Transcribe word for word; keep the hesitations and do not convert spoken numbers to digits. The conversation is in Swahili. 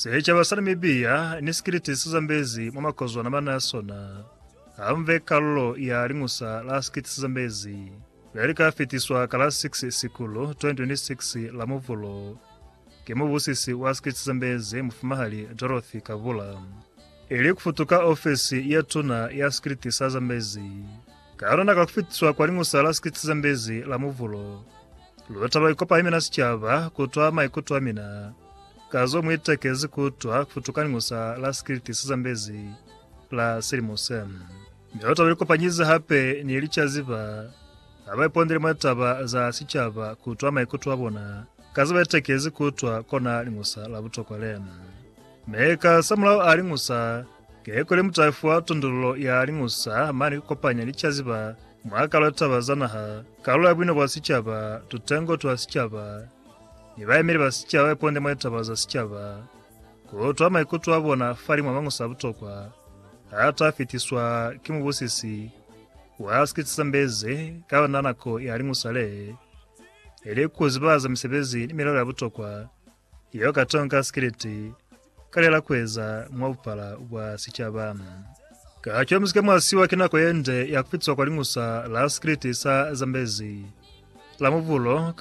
secha basanamibia nisikiriti sizambezi mwamakozwa na manasona amve kallo ya ringusa la skiti sizambezi Verika fitiswa kala six sikulu twenty twenty-six la muvulo kimubusisi wa skiti sizambezi mfumahali Dorothy Kavula ili kufutuka ofisi ya tuna ya skiti sizambezi karona kakufitiswa kwa ringusa la skiti sizambezi la muvulo luotaba ikopa himena sichava kutwa maikutwa mina kazo mwitekezi kutwa kufutuka ringusa la skiti sizambezi la Sirimosem Miota wilikopa nyiza hape ni ilicha ziva Abai pondiri mwetaba za sichava kutwa maikutwa bona kazo mwitekezi kutwa kona ringusa la buto kwa lem Meka samulao a ringusa Kekole mutaifu wa tundulo ya ringusa mani kukopanya ilicha ziva Mwaka lotaba zanaha Kalu ya bwino wa sichava tutengo tuwa sichava Nibaye miri wa sichava ponde mwetaba za sichava Kutwa maikutwa bona fari mwamangusa buto kwa Hata fitiswa kimubusisi wa skiti sizambezi kawa nanako ya ringusale ili kuzibaza misebezi nimilalo ya butokwa iyo katonga skiriti kalela kweza mwabupala wa sichaba Kachwa mzike mwasiwa kinako yende ya kufitswa kwa ringusa la skiriti sa zambezi la muvulo